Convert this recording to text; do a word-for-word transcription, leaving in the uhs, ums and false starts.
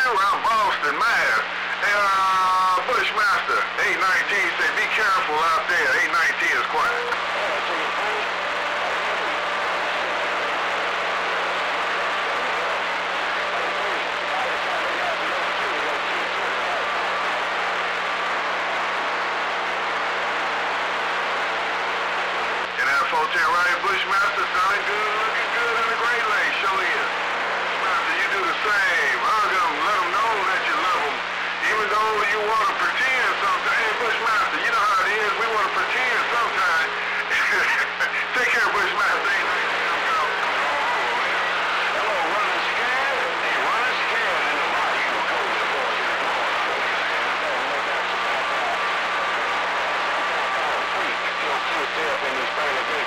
two out Boston, Mass. Hey, uh, Bushmaster, eight nineteen say be careful out there. eight nineteen is quiet. four ten right, Bushmaster, sounding good, looking good in the Great Lakes, show is. Bushmaster, you do the same. Hug them, let them know that you love them. Even though you want to pretend sometimes. Hey, Bushmaster, you know how it is. We want to pretend sometimes. Take care, Bushmaster. Hello, running scared? Running scared in the body. You go to the boy. Feel free to up in this